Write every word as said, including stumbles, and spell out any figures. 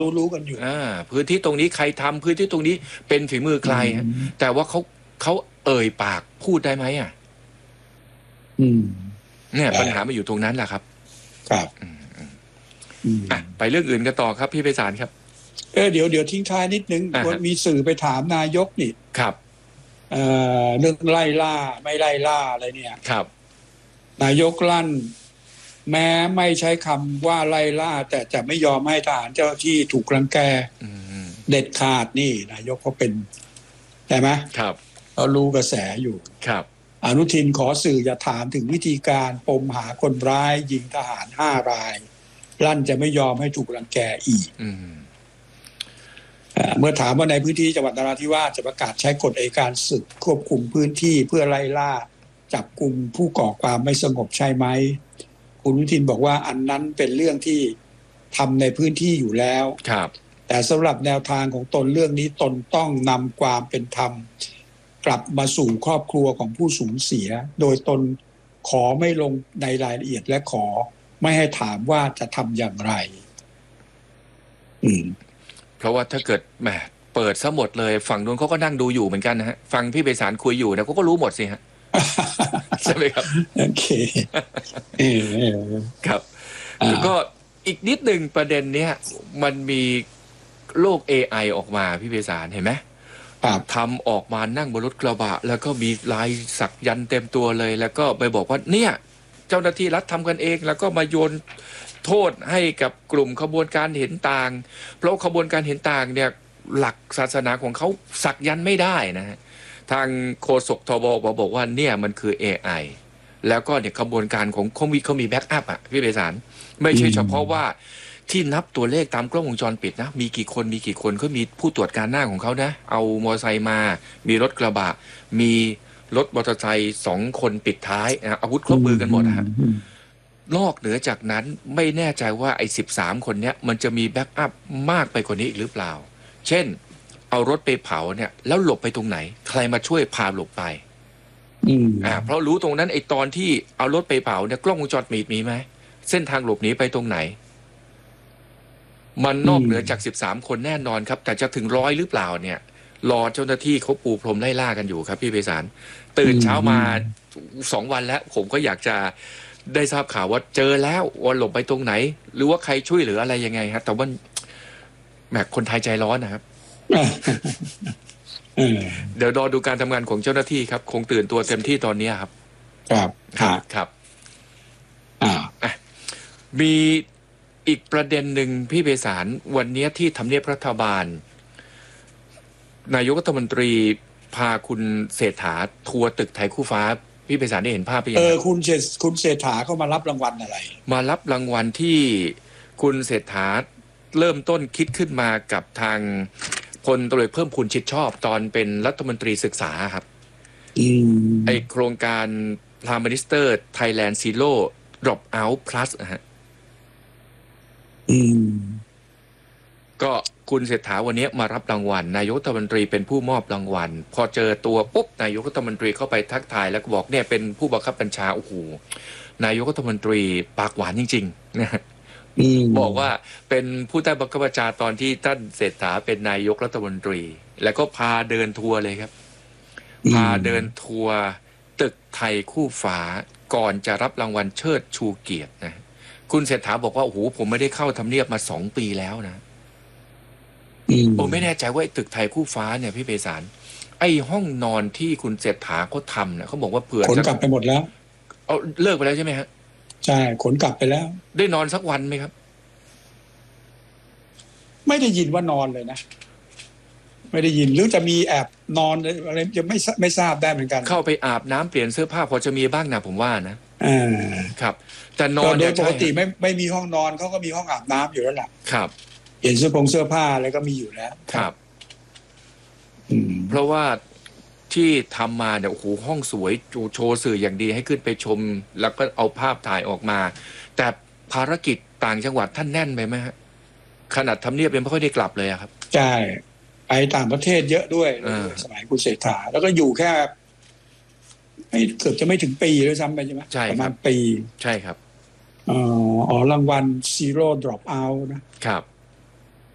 รู้ๆกันอยู่อ่าพื้นที่ตรงนี้ใครทำพื้นที่ตรงนี้เป็นฝีมือใครฮะแต่ว่าเขาเขาเอ่ยปากพูดได้ไหมอ่ะอืมเนี่ยปัญหามาอยู่ตรงนั้นแหละครับครับอ่ะไปเรื่องอื่นกันต่อครับพี่ไพศาลครับเออเดี๋ยวเดี๋ยวทิ้งท้ายนิดนึงว่ามีสื่อไปถามนายกนี่ครับเอ่อเรื่องไล่ล่าไม่ไล่ล่าอะไรเนี่ยครับนายกลั่นแม้ไม่ใช้คำว่าไล่ล่าแต่จะไม่ยอมให้ทหารเจ้าที่ถูกรังแกเด็ดขาดนี่นายกเขาเป็นใช่ไหมครับเรารู้กระแสอยู่ครับอนุทินขอสื่ออย่าถามถึงวิธีการปมหาคนร้ายยิงทหารห้ารายลั่นจะไม่ยอมให้ถูกรังแกอีกเมื่อถามว่าในพื้นที่จังหวัดนราธิวาสจะประกาศใช้กฎอัยการศึกควบคุมพื้นที่เพื่อไล่ล่าจับกลุ่มผู้ก่อความไม่สงบใช่ไหมคุณอนุทินบอกว่าอันนั้นเป็นเรื่องที่ทำในพื้นที่อยู่แล้วครับแต่สำหรับแนวทางของตนเรื่องนี้ตนต้องนำความเป็นธรรมกลับมาสู่ครอบครัวของผู้สูญเสียโดยตนขอไม่ลงในรายละเอียดและขอไม่ให้ถามว่าจะทำอย่างไรอืมเพราะว่าถ้าเกิดแหมเปิดซะหมดเลยฝั่งนู้นเขาก็นั่งดูอยู่เหมือนกันนะฮะฟังพี่ไพศาลคุยอยู่นะเขาก็รู้หมดสิฮะใช่ไหมครับโอเคครับก็อีกนิดหนึ่งประเด็นเนี้ยมันมีโลก เอ ไอ ออกมาพี่ไพศาลเห็นไหมทำออกมานั่งบนรถกระบะแล้วก็มีลายสักยันเต็มตัวเลยแล้วก็ไปบอกว่าเนี่ยเจ้าหน้าที่รัฐทำกันเองแล้วก็มาโยนโทษให้กับกลุ่มขบวนการเห็นต่างเพราะขบวนการเห็นต่างเนี่ยหลักศาสนาของเขาสักยันไม่ได้นะฮะทางโฆษกทบบอกบอกว่าเนี่ยมันคือ เอ ไอ แล้วก็เนี่ยขบวนการของเขามีเขามีแบ็กอัพอ่ะพี่ไพศาลไม่ใช่เฉพาะว่าที่นับตัวเลขตามกล้องวงจรปิดนะมีกี่คนมีกี่คนเขามีผู้ตรวจการหน้าของเขานะเอามอเตอร์ไซค์มามีรถกระบะมีรถมอเตอร์ไซค์สองคนปิดท้ายอาวุธครบมือกันหมดนะฮะนอกเหนือจากนั้นไม่แน่ใจว่าไอ้สิบสามคนเนี้ยมันจะมีแบ็กอัพมากไปกว่านี้อีกหรือเปล่าเช่นเอารถไปเผาเนี่ยแล้วหลบไปตรงไหนใครมาช่วยพาหลบไปอ่าเพราะรู้ตรงนั้นไอ้ตอนที่เอารถไปเผาเนี่ยกล้องวงจรปิดมีไหมเส้นทางหลบหนีไปตรงไหนมันนอกเหนือจากสิบสามคนแน่นอนครับแต่จะถึงร้อยหรือเปล่าเนี่ยรอเจ้าหน้าที่เขาปูพรมไล่ล่ากันอยู่ครับพี่ไพศาลตื่นเช้ามาสองวันแล้วผมก็อยากจะได้ทราบข่าวว่าเจอแล้วว่าหลบไปตรงไหนหรือว่าใครช่วยเหลืออะไรยังไงฮะแต่ว่าแหมคนไทยใจร้อนนะครับเดี๋ยวรอดูการทำงานของเจ้าหน้าที่ครับคงตื่นตัวเต็มที่ตอนนี้ครับครับครับครับอ่ามีอีกประเด็นหนึ่งพี่ไพศาลวันนี้ที่ทำเนียบรัฐบาลนายกรัฐมนตรีพาคุณเศรษฐาทัวร์ตึกไทยคู่ฟ้าพี่ไพศาลได้เห็นภาพไปยังเออคุณเศรษคุณเศรษฐาเข้ามารับรางวัลอะไรมารับรางวัลที่คุณเศรษฐาเริ่มต้นคิดขึ้นมากับทางพลตำรวจเพิ่มพูนชิดชอบตอนเป็นรัฐมนตรีศึกษาครับไอโครงการ Prime Minister Thailand Zero Drop Out Plus นะฮะก็คุณเศรษฐาวันนี้มารับรางวัลนายกรัฐมนตรีเป็นผู้มอบรางวัลพอเจอตัวปุ๊บนายกรัฐมนตรีเข้าไปทักทายแล้วก็บอกเนี่ยเป็นผู้บังคับบัญชาโอ้โหนายกรัฐมนตรีปากหวานจริงๆนะบอกว่าเป็นผู้ใต้บังคับบัญชาตอนที่ท่านเศรษฐาเป็นนายกรัฐมนตรีแล้วก็พาเดินทัวร์เลยครับพาเดินทัวร์ตึกไทยคู่ฟ้าก่อนจะรับรางวัลเชิดชูเกียรตินะคุณเศรษฐาบอกว่าโอ้โหผมไม่ได้เข้าทำเนียบมาสองปีแล้วนะผมไม่แน่ใจว่าตึกไทยคู่ฟ้าเนี่ยพี่ไพศาลไอ้ห้องนอนที่คุณเศรษฐาเขาทำเนี่ยเขาบอกว่าเผื่อขนกลับไปหมดแล้วเอาเลิกไปแล้วใช่ไหมฮะใช่ขนกลับไปแล้วได้นอนสักวันไหมครับไม่ได้ยินว่านอนเลยนะไม่ได้ยินหรือจะมีแอบนอนอะไรจะไม่ไม่ทราบได้เหมือนกันเข้าไปอาบน้ำเปลี่ยนเสื้อผ้าพอจะมีบ้างนะผมว่านะอ่าครับแต่นอนโดยปกติไม่ไม่มีห้องนอนเขาก็มีห้องอาบน้ำอยู่แล้วล่ะครับเปลี่ยนเสื้อผงเสื้อผ้าอะไรก็มีอยู่แล้วครับเพราะว่าที่ทำมาเนี่ยโอ้โหห้องสวยโชว์สื่ออย่างดีให้ขึ้นไปชมแล้วก็เอาภาพถ่ายออกมาแต่ภารกิจต่างจังหวัดท่านแน่นไปไหมฮะขนาดทำเนียบยังไม่ค่อยได้กลับเลยครับใช่ไปต่างประเทศเยอะด้วยสมัยคุณเศรษฐาแล้วก็อยู่แค่ไม่เกือบจะไม่ถึงปีด้วยซ้ำไปใช่ไหมใช่ประมาณปีใช่ครับอ๋อรางวัล Zero Drop Out นะครับ